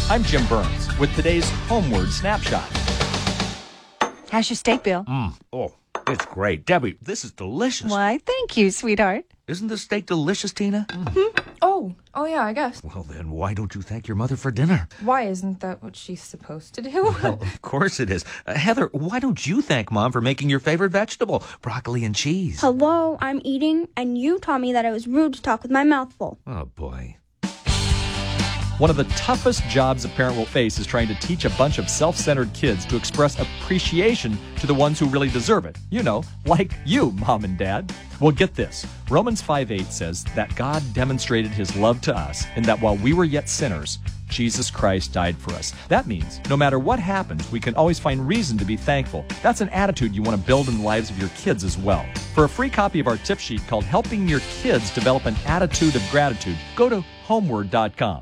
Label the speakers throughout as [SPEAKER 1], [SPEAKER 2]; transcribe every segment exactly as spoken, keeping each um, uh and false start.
[SPEAKER 1] I'm Jim Burns with today's Homeward Snapshot.
[SPEAKER 2] How's your steak, Bill?
[SPEAKER 3] Mm. Oh, it's great. Debbie, this is delicious.
[SPEAKER 2] Why, thank you, sweetheart.
[SPEAKER 3] Isn't this steak delicious, Tina?
[SPEAKER 4] Mm-hmm. Oh, oh yeah, I guess.
[SPEAKER 3] Well, then why don't you thank your mother for dinner?
[SPEAKER 4] Why isn't that what she's supposed to do?
[SPEAKER 3] Well, of course it is. Uh, Heather, why don't you thank Mom for making your favorite vegetable, broccoli and cheese?
[SPEAKER 5] Hello, I'm eating, and you taught me that it was rude to talk with my mouth full.
[SPEAKER 3] Oh, boy.
[SPEAKER 1] One of the toughest jobs a parent will face is trying to teach a bunch of self-centered kids to express appreciation to the ones who really deserve it. You know, like you, Mom and Dad. Well, get this. Romans five eight says that God demonstrated his love to us in that while we were yet sinners, Jesus Christ died for us. That means no matter what happens, we can always find reason to be thankful. That's an attitude you want to build in the lives of your kids as well. For a free copy of our tip sheet called Helping Your Kids Develop an Attitude of Gratitude, go to homeward dot com.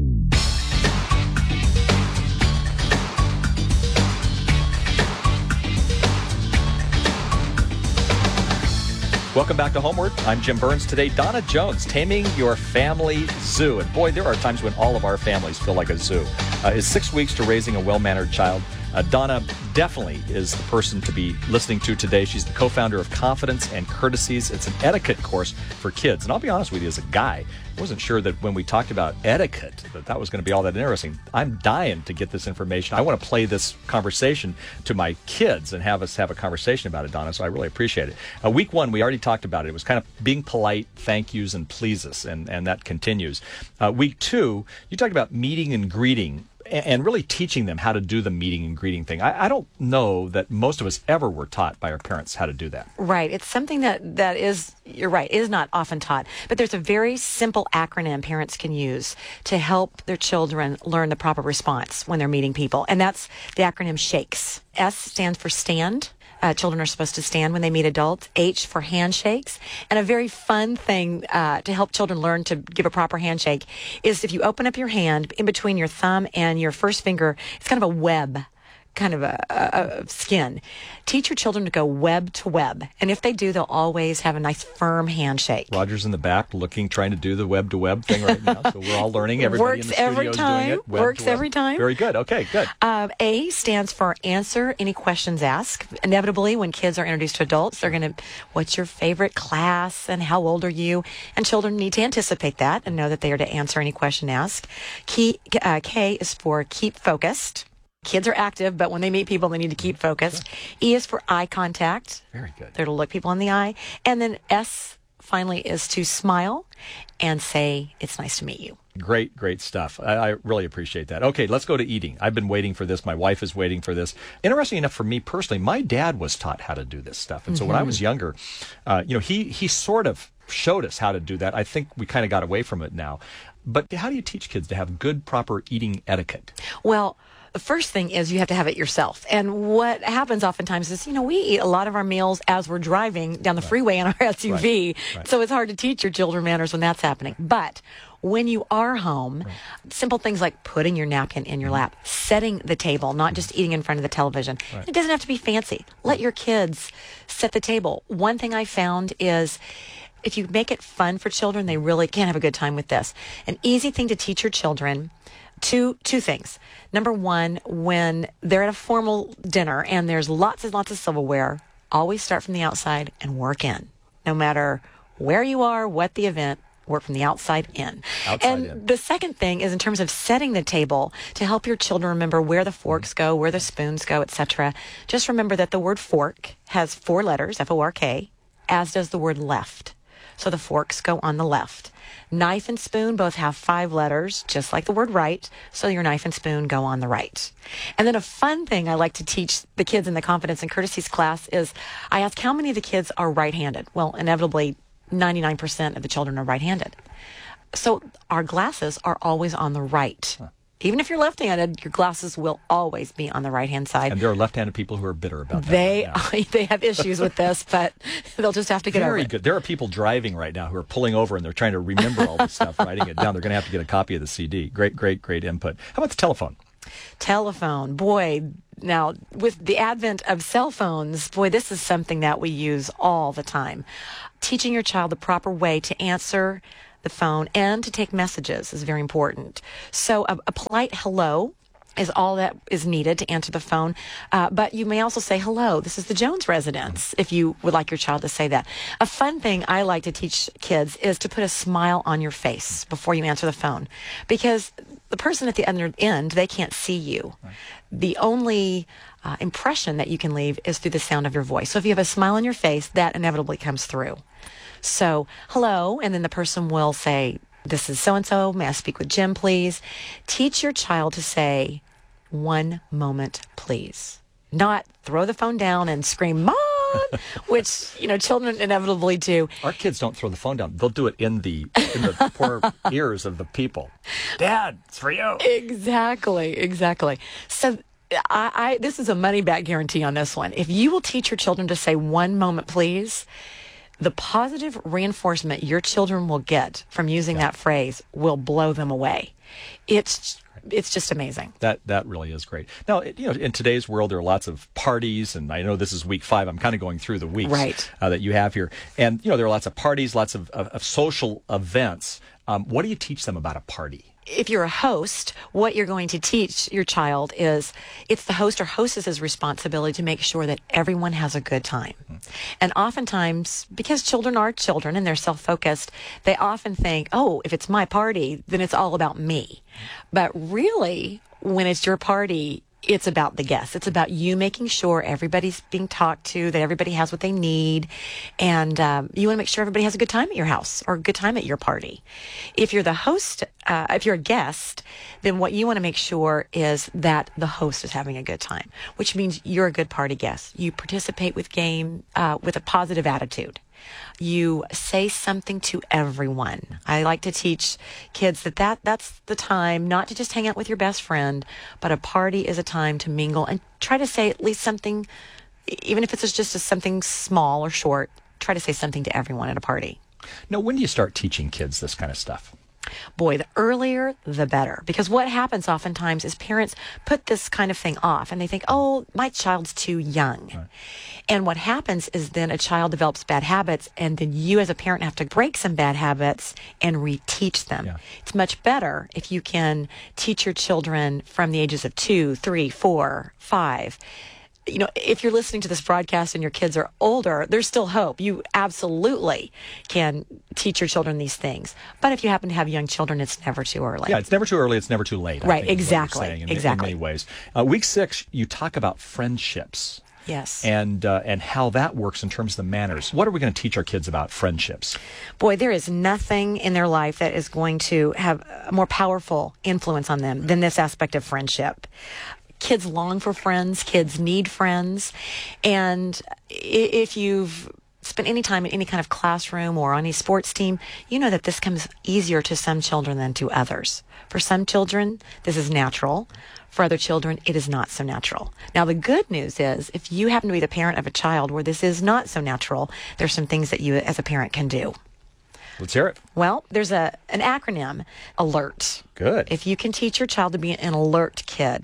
[SPEAKER 1] Welcome back to Homeward. I'm Jim Burns. Today, Donna Jones, Taming Your Family Zoo. And boy, there are times when all of our families feel like a zoo. Uh, is six weeks to raising a well-mannered child. Uh, Donna definitely is the person to be listening to today. She's the co-founder of Confidence and Courtesies. It's an etiquette course for kids. And I'll be honest with you, as a guy, I wasn't sure that when we talked about etiquette, that that was going to be all that interesting. I'm dying to get this information. I want to play this conversation to my kids and have us have a conversation about it, Donna, so I really appreciate it. Uh, week one, we already talked about it. It was kind of being polite, thank yous, and pleases, and, and that continues. Uh, week two, you talked about meeting and greeting, and really teaching them how to do the meeting and greeting thing. I, I don't know that most of us ever were taught by our parents how to do that.
[SPEAKER 2] Right. It's something that, that is, you're right, is not often taught. But there's a very simple acronym parents can use to help their children learn the proper response when they're meeting people. And that's the acronym SHAKES. S stands for stand. Uh, children are supposed to stand when they meet adults. H for handshakes. And a very fun thing uh, to help children learn to give a proper handshake is if you open up your hand in between your thumb and your first finger, it's kind of a web, kind of a, a, a skin. Teach your children to go web to web. And if they do, they'll always have a nice firm handshake.
[SPEAKER 1] Roger's in the back looking, trying to do the web to web thing right now. So we're all learning. Everybody
[SPEAKER 2] Works
[SPEAKER 1] in the studio
[SPEAKER 2] every
[SPEAKER 1] is
[SPEAKER 2] time.
[SPEAKER 1] doing it. Web
[SPEAKER 2] Works
[SPEAKER 1] to web.
[SPEAKER 2] every time.
[SPEAKER 1] Very good. Okay, good.
[SPEAKER 2] Uh, A stands for answer any questions asked. Inevitably, when kids are introduced to adults, they're going to, what's your favorite class and how old are you? And children need to anticipate that and know that they are to answer any question asked. Key, uh, K is for keep focused. Kids are active, but when they meet people, they need to keep focused. E is for eye contact.
[SPEAKER 1] Very good.
[SPEAKER 2] They're to look people in the eye. And then S, finally, is to smile and say, it's nice to meet you.
[SPEAKER 1] Great, great stuff. I, I really appreciate that. Okay, let's go to eating. I've been waiting for this. My wife is waiting for this. Interesting enough for me personally, my dad was taught how to do this stuff. And so mm-hmm. when I was younger, uh, you know, he he sort of showed us how to do that. I think we kind of got away from it now. But how do you teach kids to have good, proper eating etiquette?
[SPEAKER 2] Well, the first thing is you have to have it yourself. And what happens oftentimes is, you know, we eat a lot of our meals as we're driving down the right. freeway in our S U V. Right. Right. So it's hard to teach your children manners when that's happening. But when you are home, right. simple things like putting your napkin in your lap, setting the table, not just eating in front of the television. Right. It doesn't have to be fancy. Let your kids set the table. One thing I found is if you make it fun for children, they really can have a good time with this. An easy thing to teach your children, two two things. Number one, when they're at a formal dinner and there's lots and lots of silverware, always start from the outside and work in. No matter where you are, what the event, work from the outside in.
[SPEAKER 1] Outside
[SPEAKER 2] and
[SPEAKER 1] in.
[SPEAKER 2] The second thing is in terms of setting the table to help your children remember where the forks go, where the spoons go, et cetera. Just remember that the word fork has four letters, F O R K, as does the word left. So the forks go on the left. Knife and spoon both have five letters, just like the word right, so your knife and spoon go on the right. And then a fun thing I like to teach the kids in the Confidence and Courtesies class is I ask how many of the kids are right-handed. Well, inevitably, ninety-nine percent of the children are right-handed. So our glasses are always on the right. Huh. Even if you're left-handed, your glasses will always be on the right-hand side.
[SPEAKER 1] And there are left-handed people who are bitter about that.
[SPEAKER 2] They
[SPEAKER 1] right
[SPEAKER 2] they have issues with this, but they'll just have to get
[SPEAKER 1] Very
[SPEAKER 2] over it.
[SPEAKER 1] good. There are people driving right now who are pulling over and they're trying to remember all this stuff, writing it down. They're going to have to get a copy of the C D. Great, great, great input. How about the telephone?
[SPEAKER 2] Telephone. Boy, now with the advent of cell phones, boy, this is something that we use all the time. Teaching your child the proper way to answer the the phone and to take messages is very important. So a, a polite hello is all that is needed to answer the phone. Uh, but you may also say, hello, this is the Jones residence, if you would like your child to say that. A fun thing I like to teach kids is to put a smile on your face before you answer the phone. Because the person at the other end, they can't see you. Right. The only uh, impression that you can leave is through the sound of your voice. So if you have a smile on your face, that inevitably comes through. So, hello, and then the person will say, this is so-and-so, may I speak with Jim, please? Teach your child to say, one moment, please. Not throw the phone down and scream, Mom, which, you know, children inevitably do.
[SPEAKER 1] Our kids don't throw the phone down. They'll do it in the in the poor ears of the people. Dad, it's for you.
[SPEAKER 2] Exactly, exactly. So I, I this is a money-back guarantee on this one. If you will teach your children to say one moment, please, the positive reinforcement your children will get from using yeah. that phrase will blow them away. It's It's just amazing.
[SPEAKER 1] That that really is great. Now, you know, in today's world, there are lots of parties, and I know this is week five. I'm kind of going through the weeks
[SPEAKER 2] right.
[SPEAKER 1] uh, that you have here. And, you know, there are lots of parties, lots of, of, of social events. Um, what do you teach them about a party?
[SPEAKER 2] If you're a host, what you're going to teach your child is it's the host or hostess's responsibility to make sure that everyone has a good time. Mm-hmm. And oftentimes, because children are children and they're self-focused, they often think, oh, if it's my party, then it's all about me. But really, when it's your party, it's about the guests. It's about you making sure everybody's being talked to, that everybody has what they need. And um, you want to make sure everybody has a good time at your house or a good time at your party. If you're the host, uh, if you're a guest, then what you want to make sure is that the host is having a good time, which means you're a good party guest. You participate with game uh, with a positive attitude. You say something to everyone. I like to teach kids that, that that's the time not to just hang out with your best friend, but a party is a time to mingle and try to say at least something, even if it's just a, something small or short, try to say something to everyone at a party.
[SPEAKER 1] Now, when do you start teaching kids this kind of stuff?
[SPEAKER 2] Boy, the earlier, the better. Because what happens oftentimes is parents put this kind of thing off and they think, oh, my child's too young. Right. And what happens is then a child develops bad habits and then you as a parent have to break some bad habits and reteach them. Yeah. It's much better if you can teach your children from the ages of two, three, four, five. You know, if you're listening to this broadcast and your kids are older, there's still hope. You absolutely can teach your children these things. But if you happen to have young children, it's never too early.
[SPEAKER 1] Yeah, it's never too early. It's never too late.
[SPEAKER 2] Right, exactly.
[SPEAKER 1] In,
[SPEAKER 2] exactly.
[SPEAKER 1] in many ways. Uh, week six, you talk about friendships.
[SPEAKER 2] Yes.
[SPEAKER 1] And uh, and how that works in terms of the manners. What are we going to teach our kids about friendships?
[SPEAKER 2] Boy, there is nothing in their life that is going to have a more powerful influence on them than this aspect of friendship. Kids long for friends. Kids need friends. And if you've spent any time in any kind of classroom or on a sports team, you know that this comes easier to some children than to others. For some children, this is natural. For other children, it is not so natural. Now, the good news is if you happen to be the parent of a child where this is not so natural, there's some things that you as a parent can do.
[SPEAKER 1] Let's hear it.
[SPEAKER 2] Well, there's a an acronym, ALERT.
[SPEAKER 1] Good.
[SPEAKER 2] If you can teach your child to be an alert kid,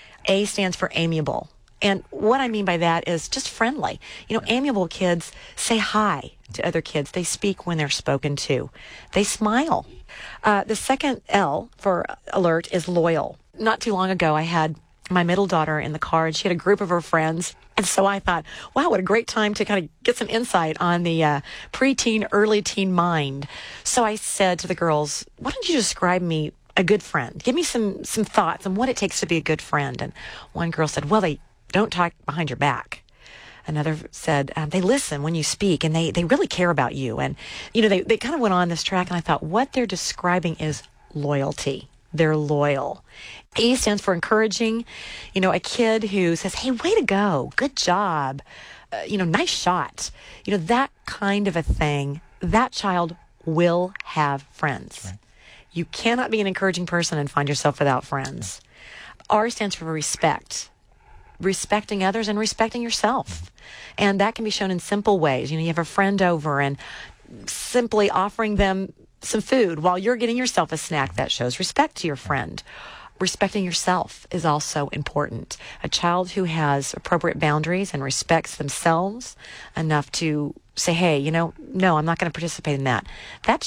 [SPEAKER 2] A stands for amiable. And what I mean by that is just friendly. You know, amiable kids say hi to other kids. They speak when they're spoken to. They smile. Uh, the second L for alert is loyal. Not too long ago, I had my middle daughter in the car, and she had a group of her friends. And so I thought, wow, what a great time to kind of get some insight on the uh, preteen, early teen mind. So I said to the girls, why don't you describe me a good friend? Give me some some thoughts on what it takes to be a good friend. And one girl said, well, they don't talk behind your back. Another said, um, they listen when you speak, and they, they really care about you. And, you know, they, they kind of went on this track, and I thought, what they're describing is loyalty. They're loyal. A stands for encouraging. You know, a kid who says, hey, way to go. Good job. Uh, you know, nice shot. You know, that kind of a thing, that child will have friends. Right. You cannot be an encouraging person and find yourself without friends. R stands for respect. Respecting others and respecting yourself. And that can be shown in simple ways. You know, you have a friend over and simply offering them some food while you're getting yourself a snack, that shows respect to your friend. Respecting yourself is also important. A child who has appropriate boundaries and respects themselves enough to say, hey, you know, no, I'm not going to participate in that. That child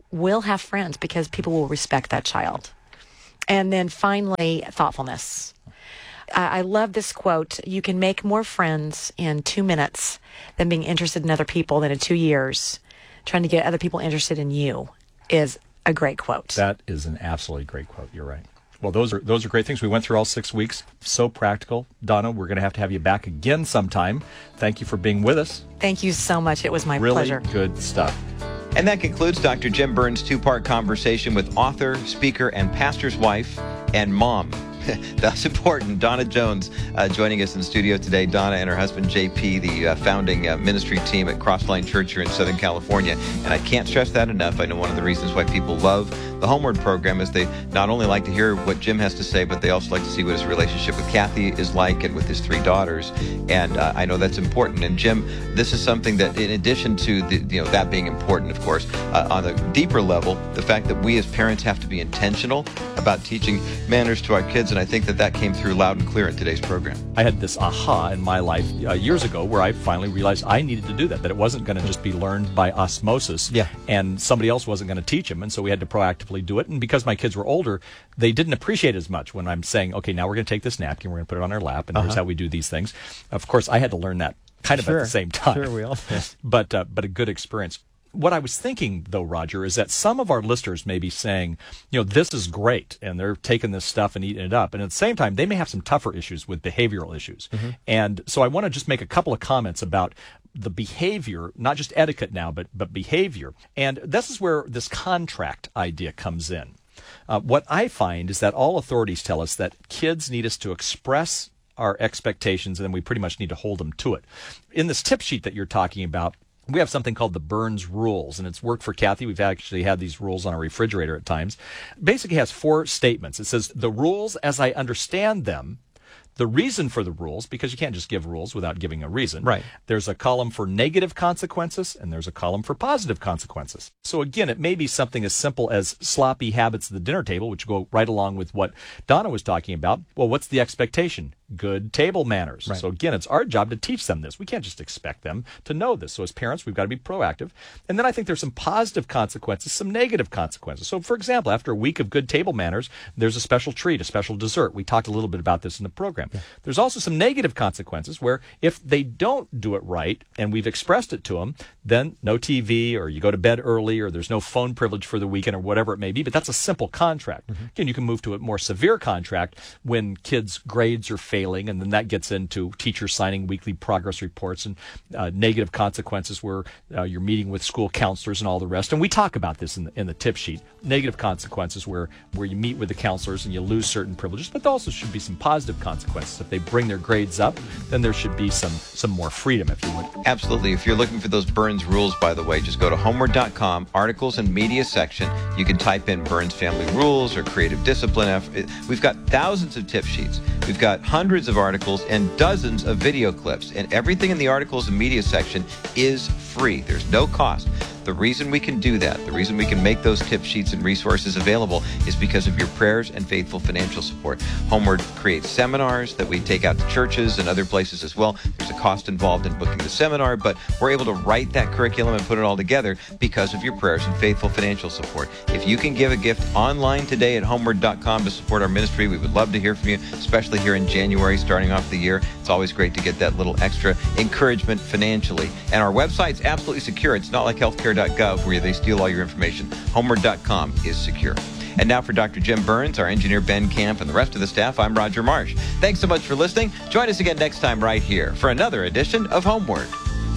[SPEAKER 2] will have friends because people will respect that child. And then finally, thoughtfulness. I, I love this quote. You can make more friends in two minutes than being interested in other people than in two years. Trying to get other people interested in you is a great quote.
[SPEAKER 1] That is an absolutely great quote. You're right. Well, those are those are great things. We went through all six weeks. So practical. Donna, we're going to have to have you back again sometime. Thank you for being with us.
[SPEAKER 2] Thank you so much. It was my
[SPEAKER 1] really
[SPEAKER 2] pleasure.
[SPEAKER 1] Really good stuff.
[SPEAKER 6] And that concludes Doctor Jim Burns' two-part conversation with author, speaker, and pastor's wife and mom. That's important. Donna Jones uh, joining us in the studio today. Donna and her husband, J P, the uh, founding uh, ministry team at Crossline Church here in Southern California. And I can't stress that enough. I know one of the reasons why people love the Homeward program is they not only like to hear what Jim has to say, but they also like to see what his relationship with Kathy is like and with his three daughters. And uh, I know that's important. And Jim, this is something that in addition to the, you know, that being important, of course, uh, on a deeper level, the fact that we as parents have to be intentional about teaching manners to our kids. And I think that that came through loud and clear in today's program.
[SPEAKER 1] I had this aha in my life uh, years ago where I finally realized I needed to do that, that it wasn't going to just be learned by osmosis,
[SPEAKER 3] yeah.
[SPEAKER 1] and somebody else wasn't going to teach them, and so we had to proactively do it. And because my kids were older, they didn't appreciate it as much when I'm saying, okay, now we're going to take this napkin, we're going to put it on our lap, and uh-huh. here's how we do these things. Of course, I had to learn that kind of
[SPEAKER 3] sure.
[SPEAKER 1] at the same time.
[SPEAKER 3] Sure, we all did.
[SPEAKER 1] but, uh, but a good experience. What I was thinking, though, Roger, is that some of our listeners may be saying, you know, this is great, and they're taking this stuff and eating it up. And at the same time, they may have some tougher issues with behavioral issues. Mm-hmm. And so I want to just make a couple of comments about the behavior, not just etiquette now, but, but behavior. And this is where this contract idea comes in. Uh, what I find is that all authorities tell us that kids need us to express our expectations, and then we pretty much need to hold them to it. In this tip sheet that you're talking about, we have something called the Burns Rules, and it's worked for Kathy. We've actually had these rules on our refrigerator at times. Basically has four statements. It says, the rules as I understand them, the reason for the rules, because you can't just give rules without giving a reason.
[SPEAKER 3] Right.
[SPEAKER 1] There's a column for negative consequences, and there's a column for positive consequences. So again, it may be something as simple as sloppy habits at the dinner table, which go right along with what Donna was talking about. Well, what's the expectation? Good table manners.
[SPEAKER 3] Right.
[SPEAKER 1] So again, it's our job to teach them this. We can't just expect them to know this. So as parents, we've got to be proactive. And then I think there's some positive consequences, some negative consequences. So for example, after a week of good table manners, there's a special treat, a special dessert. We talked a little bit about this in the program. Yeah. There's also some negative consequences where if they don't do it right and we've expressed it to them, then no T V, or you go to bed early, or there's no phone privilege for the weekend, or whatever it may be. But that's a simple contract. Mm-hmm. Again, you can move to a more severe contract when kids' grades are failing, and then that gets into teachers signing weekly progress reports and uh, negative consequences where uh, you're meeting with school counselors and all the rest. And we talk about this in the, in the tip sheet. Negative consequences where, where you meet with the counselors and you lose certain privileges, but there also should be some positive consequences. If they bring their grades up, then there should be some, some more freedom, if you would.
[SPEAKER 6] Absolutely. If you're looking for those Burns rules, by the way, just go to homeward dot com, articles and media section. You can type in Burns family rules or creative discipline. We've got thousands of tip sheets. We've got hundreds of articles and dozens of video clips. And everything in the articles and media section is free. There's no cost. The reason we can do that, the reason we can make those tip sheets and resources available is because of your prayers and faithful financial support. Homeward creates seminars that we take out to churches and other places as well. There's a cost involved in booking the seminar, but we're able to write that curriculum and put it all together because of your prayers and faithful financial support. If you can give a gift online today at homeward dot com to support our ministry, we would love to hear from you, especially here in January, starting off the year. It's always great to get that little extra encouragement financially. And our website's absolutely secure. It's not like healthcare dot gov where they steal all your information. homeward dot com is secure. And now for Doctor Jim Burns, our engineer Ben Camp, and the rest of the staff, I'm Roger Marsh. Thanks so much for listening. Join us again next time right here for another edition of Homeward.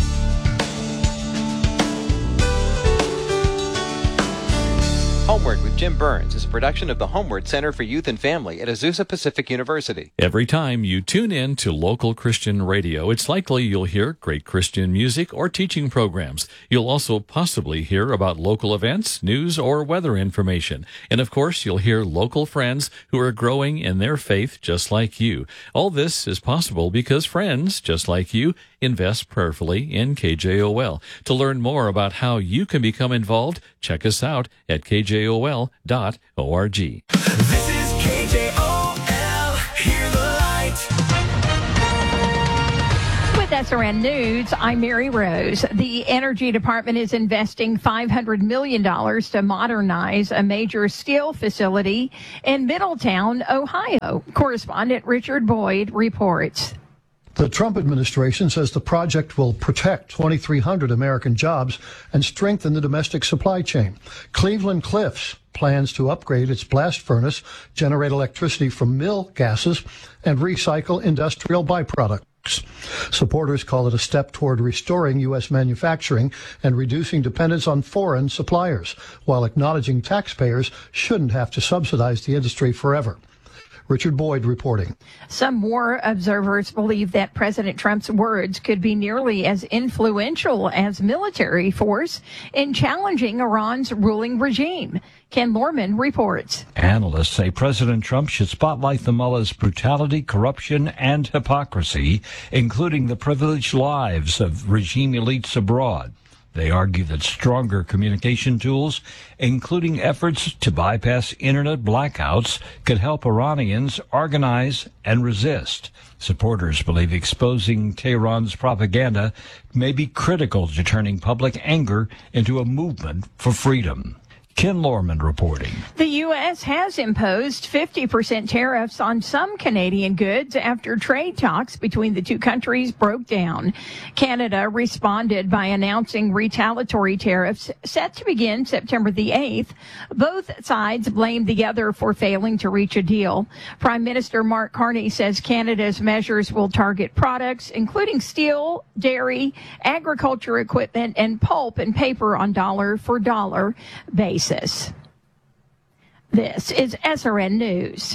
[SPEAKER 6] Homeward with Jim Burns is a production of the Homeward Center for Youth and Family at Azusa Pacific University.
[SPEAKER 7] Every time you tune in to local Christian radio, it's likely you'll hear great Christian music or teaching programs. You'll also possibly hear about local events, news, or weather information. And of course, you'll hear local friends who are growing in their faith just like you. All this is possible because friends just like you invest prayerfully in K J O L. To learn more about how you can become involved, check us out at K J O L dot org.
[SPEAKER 8] This is K J O L, hear the light.
[SPEAKER 5] With
[SPEAKER 9] S R N News, I'm Mary Rose. The Energy Department is investing five hundred million dollars to modernize a major steel facility in Middletown, Ohio. Correspondent Richard Boyd reports.
[SPEAKER 10] The Trump administration says the project will protect twenty-three hundred American jobs and strengthen the domestic supply chain. Cleveland Cliffs plans to upgrade its blast furnace, generate electricity from mill gases, and recycle industrial byproducts. Supporters call it a step toward restoring U S manufacturing and reducing dependence on foreign suppliers, while acknowledging taxpayers shouldn't have to subsidize the industry forever. Richard Boyd reporting.
[SPEAKER 9] Some more observers believe that President Trump's words could be nearly as influential as military force in challenging Iran's ruling regime. Ken Lorman reports.
[SPEAKER 11] Analysts say President Trump should spotlight the mullah's brutality, corruption, and hypocrisy, including the privileged lives of regime elites abroad. They argue that stronger communication tools, including efforts to bypass internet blackouts, could help Iranians organize and resist. Supporters believe exposing Tehran's propaganda may be critical to turning public anger into a movement for freedom. Ken Lorman reporting.
[SPEAKER 9] The U S has imposed fifty percent tariffs on some Canadian goods after trade talks between the two countries broke down. Canada responded by announcing retaliatory tariffs set to begin September the eighth. Both sides blamed the other for failing to reach a deal. Prime Minister Mark Carney says Canada's measures will target products including steel, dairy, agriculture equipment, and pulp and paper on dollar-for-dollar basis. This is S R N News.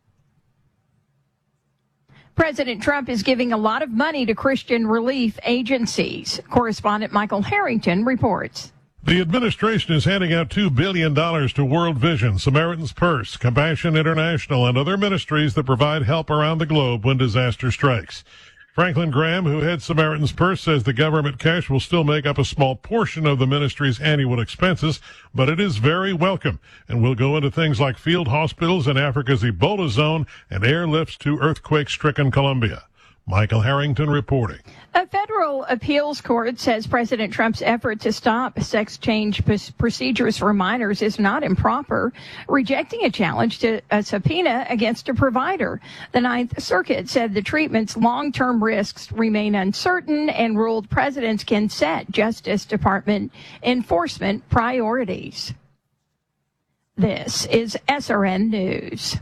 [SPEAKER 9] President Trump is giving a lot of money to Christian relief agencies. Correspondent Michael Harrington reports.
[SPEAKER 12] The administration is handing out two billion dollars to World Vision, Samaritan's Purse, Compassion International, and other ministries that provide help around the globe when disaster strikes. Franklin Graham, who heads Samaritan's Purse, says the government cash will still make up a small portion of the ministry's annual expenses, but it is very welcome and will go into things like field hospitals in Africa's Ebola zone and airlifts to earthquake-stricken Colombia. Michael Harrington reporting.
[SPEAKER 9] A federal appeals court says President Trump's effort to stop sex change p- procedures for minors is not improper, rejecting a challenge to a subpoena against a provider. The Ninth Circuit said the treatment's long-term risks remain uncertain and ruled presidents can set Justice Department enforcement priorities. This is S R N News.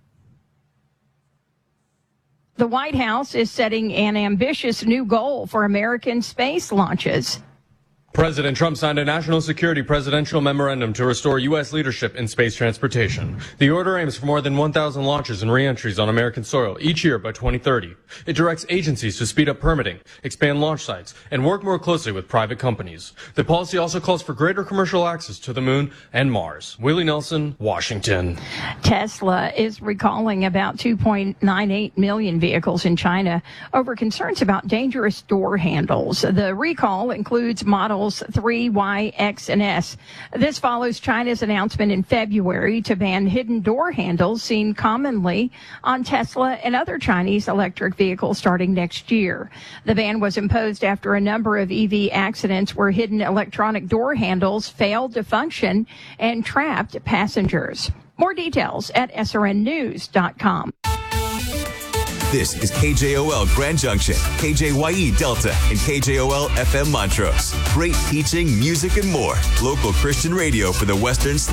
[SPEAKER 9] The White House is setting an ambitious new goal for American space launches.
[SPEAKER 13] President Trump signed a national security presidential memorandum to restore U S leadership in space transportation. The order aims for more than one thousand launches and reentries on American soil each year by twenty thirty. It directs agencies to speed up permitting, expand launch sites, and work more closely with private companies. The policy also calls for greater commercial access to the moon and Mars. Willie Nelson, Washington.
[SPEAKER 9] Tesla is recalling about two point nine eight million vehicles in China over concerns about dangerous door handles. The recall includes models three, Y, X, and S. This follows China's announcement in February to ban hidden door handles seen commonly on Tesla and other Chinese electric vehicles starting next year. The ban was imposed after a number of E V accidents where hidden electronic door handles failed to function and trapped passengers. More details at S R N news dot com.
[SPEAKER 14] This is K J O L Grand Junction, K J Y E Delta, and K J O L F M Montrose. Great teaching, music, and more. Local Christian radio for the Western